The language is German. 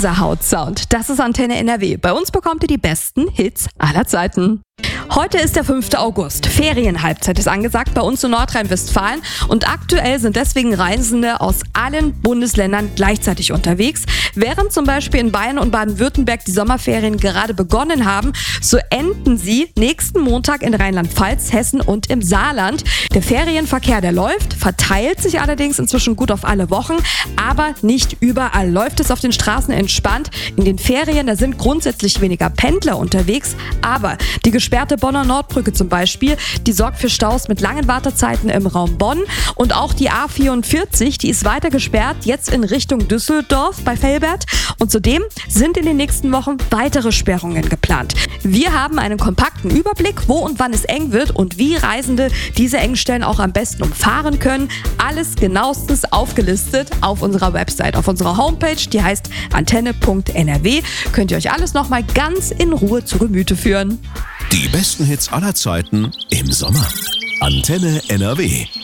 Gänsehaut-Sound. Das ist Antenne NRW. Bei uns bekommt ihr die besten Hits aller Zeiten. Heute ist der 5. August. Ferienhalbzeit ist angesagt bei uns in Nordrhein-Westfalen und aktuell sind deswegen Reisende aus allen Bundesländern gleichzeitig unterwegs. Während zum Beispiel in Bayern und Baden-Württemberg die Sommerferien gerade begonnen haben, so enden sie nächsten Montag in Rheinland-Pfalz, Hessen und im Saarland. Der Ferienverkehr, der läuft, verteilt sich allerdings inzwischen gut auf alle Wochen, aber nicht überall läuft es auf den Straßen entspannt. In den Ferien, da sind grundsätzlich weniger Pendler unterwegs, aber die gesperrte Bonner Nordbrücke zum Beispiel, die sorgt für Staus mit langen Wartezeiten im Raum Bonn. Und auch die A44, die ist weiter gesperrt, jetzt in Richtung Düsseldorf bei Velbert. Und zudem sind in den nächsten Wochen weitere Sperrungen geplant. Wir haben einen kompakten Überblick, wo und wann es eng wird und wie Reisende diese Engstellen auch am besten umfahren können. Alles genauestens aufgelistet auf unserer Website, auf unserer Homepage, die heißt antenne.nrw. Könnt ihr euch alles nochmal ganz in Ruhe zu Gemüte führen. Die besten Hits aller Zeiten im Sommer. Antenne NRW.